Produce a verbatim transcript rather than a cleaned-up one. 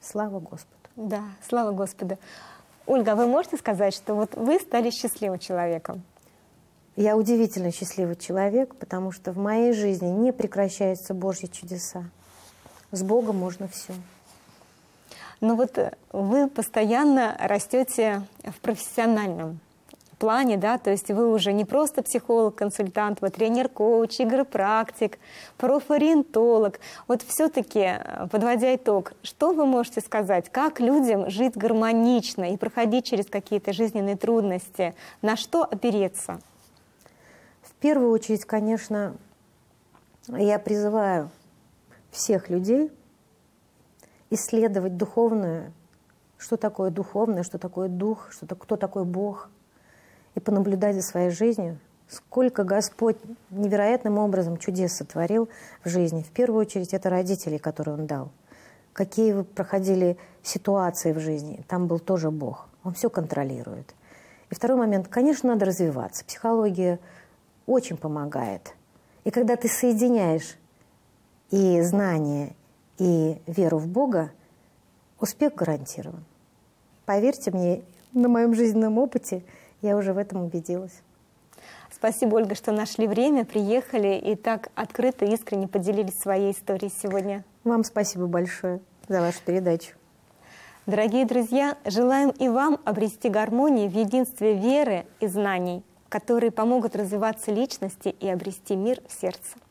Слава Господу. Да, слава Господу. Ольга, вы можете сказать, что вот вы стали счастливым человеком? Я удивительно счастливый человек, потому что в моей жизни не прекращаются Божьи чудеса. С Богом можно все. Ну вот вы постоянно растете в профессиональном плане, да, то есть вы уже не просто психолог, консультант, вы тренер-коуч, игропрактик, профориентолог. Вот все-таки, подводя итог, что вы можете сказать, как людям жить гармонично и проходить через какие-то жизненные трудности, на что опереться? В первую очередь, конечно, я призываю всех людей исследовать духовное, что такое духовное, что такое дух, что, кто такой Бог, и понаблюдать за своей жизнью, сколько Господь невероятным образом чудес сотворил в жизни. В первую очередь, это родители, которые Он дал. Какие вы проходили ситуации в жизни, там был тоже Бог. Он все контролирует. И второй момент, конечно, надо развиваться. Психология очень помогает. И когда ты соединяешь и знания, и веру в Бога, успех гарантирован. Поверьте мне, на моем жизненном опыте я уже в этом убедилась. Спасибо, Ольга, что нашли время, приехали и так открыто, искренне поделились своей историей сегодня. Вам спасибо большое за вашу передачу. Дорогие друзья, желаем и вам обрести гармонию в единстве веры и знаний, которые помогут развиваться личности и обрести мир в сердце.